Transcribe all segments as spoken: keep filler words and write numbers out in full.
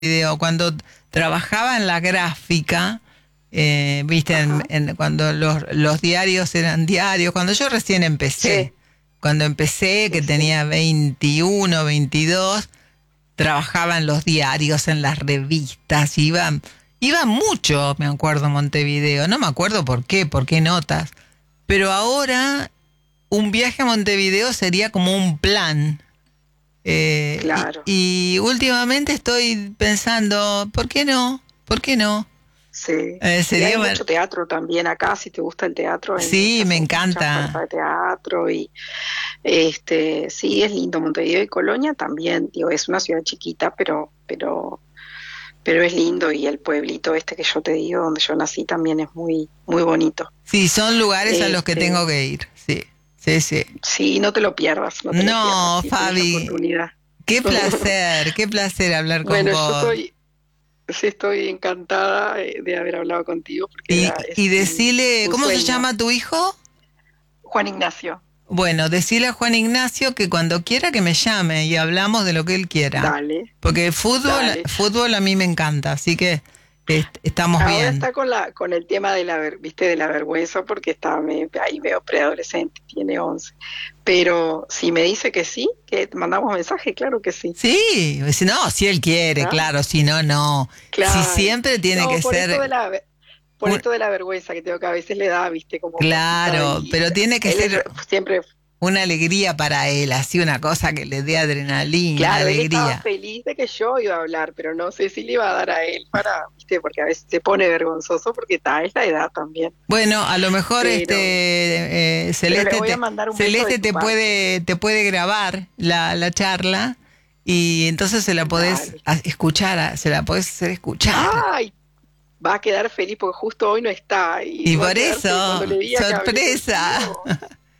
Montevideo, cuando trabajaba en la gráfica, eh, viste, en, en, cuando los, los diarios eran diarios, cuando yo recién empecé, Sí, cuando empecé, que sí, sí. tenía veintiuno, veintidós, trabajaba en los diarios, en las revistas, iba, iba mucho, me acuerdo, a Montevideo, no me acuerdo por qué, por qué notas, pero ahora un viaje a Montevideo sería como un plan. Eh, y, Claro. y últimamente estoy pensando, ¿por qué no? ¿Por qué no? Sí. Eh, Y sería, hay mar- mucho teatro también acá, si te gusta el teatro, hay sí, me muchas, muchas ofertas encanta. de teatro y este, sí, es lindo Montevideo y Colonia también, digo, es una ciudad chiquita, pero, pero, pero es lindo y el pueblito este que yo te digo, donde yo nací, también es muy, muy bonito. Sí, son lugares a los que Este, tengo que ir. Sí, sí, sí. sí, no te lo pierdas, no te lo pierdas, No, si tenés la Fabi, oportunidad. qué placer, qué placer hablar con Bueno, yo vos. estoy, sí estoy encantada eh, de haber hablado contigo porque Y, era, y es un, decile, un ¿cómo se sueño. llama tu hijo? Juan Ignacio, Bueno, decile a Juan Ignacio que cuando quiera que me llame y hablamos de lo que él quiera. dale, Porque el fútbol, dale. fútbol a mí me encanta, así que est- estamos Ahora bien. está con la, con el tema de la, ver- viste, de la vergüenza porque está me- ahí veo preadolescente, tiene once. Pero si me dice que sí, que mandamos mensaje, claro que sí. Sí, si no, si él quiere, ¿Ah? claro, si no, no. Si Claro. siempre tiene No, que por esto de ser la, ve- por un, esto de la vergüenza que tengo que a veces le da, viste, como cosita claro, y pero tiene que él es ser re- siempre. una alegría para él, así una cosa que le dé adrenalina, Claro, él estaba alegría. feliz de que yo iba a hablar, pero no sé si le iba a dar a él para, viste, porque a veces se pone vergonzoso porque está, es la edad también. Bueno, a lo mejor Pero, este eh, pero le Celeste voy a te, mandar un beso de Celeste tu te parte. puede te puede grabar la, la charla y entonces se la podés Dale. a- escuchar, a- se la podés hacer escuchar. Ay, va a quedar feliz porque justo hoy no está y Y va a por quedar feliz cuando eso, le diga que hablé sorpresa. contigo.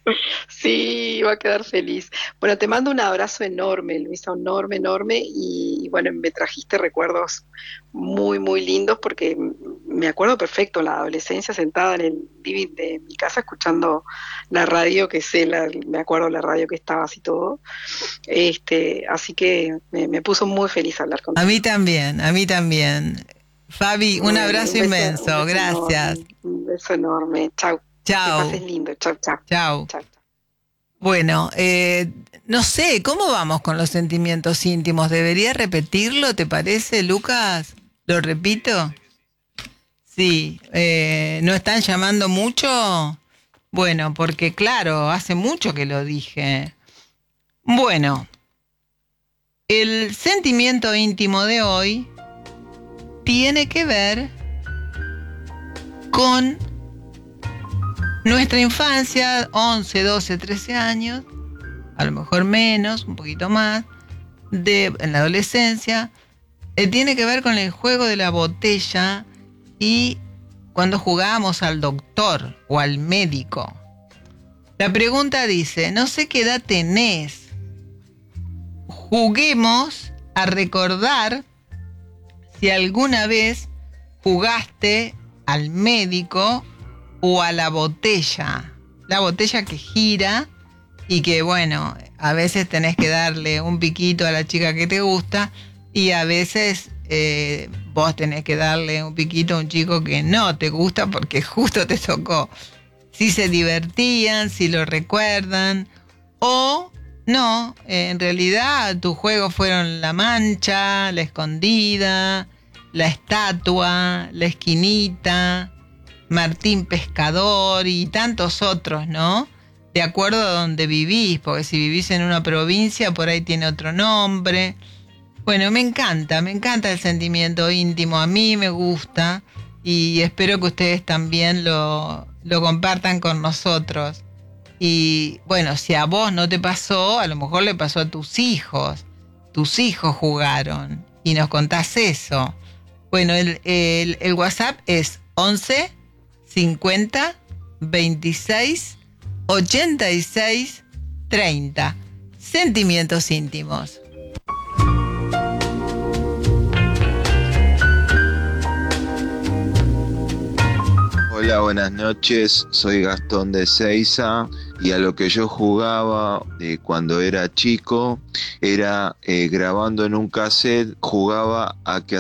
Sí, va a quedar feliz. Bueno, te mando un abrazo enorme, Luisa, enorme, enorme. Y bueno, me trajiste recuerdos muy, muy lindos porque m- me acuerdo perfecto la adolescencia sentada en el living de mi casa escuchando la radio, que sé, la- me acuerdo la radio que estabas y todo. Este, así que me, me puso muy feliz hablar A mí contigo. también, a mí también. Fabi, un Bueno, abrazo un beso, un inmenso, beso gracias. enorme, un beso enorme. Chau. Que pases Chao, lindo. Chau, chau. chao. Chau. Bueno, eh, no sé, ¿cómo vamos con los sentimientos íntimos? ¿Debería repetirlo, te parece, Lucas? ¿Lo repito? Sí, eh, ¿no están llamando mucho? Bueno, porque claro, hace mucho que lo dije. Bueno, el sentimiento íntimo de hoy tiene que ver con nuestra infancia, once, doce, trece años, a lo mejor menos, un poquito más, de, en la adolescencia, eh, tiene que ver con el juego de la botella y cuando jugábamos al doctor o al médico. La pregunta dice, no sé qué edad tenés, juguemos a recordar si alguna vez jugaste al médico o a la botella. La botella que gira y que, bueno, a veces tenés que darle un piquito a la chica que te gusta y a veces eh, vos tenés que darle un piquito a un chico que no te gusta porque justo te tocó. Si se divertían, si lo recuerdan o no, eh, en realidad tus juegos fueron la mancha, la escondida, la estatua, la esquinita, Martín Pescador y tantos otros, ¿no? De acuerdo a donde vivís, porque si vivís en una provincia, por ahí tiene otro nombre. Bueno, me encanta, me encanta el sentimiento íntimo, a mí me gusta y espero que ustedes también lo, lo compartan con nosotros. Y bueno, si a vos no te pasó, a lo mejor le pasó a tus hijos. Tus hijos jugaron y nos contás eso. Bueno, el, el, el WhatsApp es once cincuenta veintiséis ochenta y seis treinta. Sentimientos íntimos. Hola, buenas noches. Soy Gastón de Seiza Y a lo que yo jugaba eh, cuando era chico era eh, grabando en un cassette, jugaba a que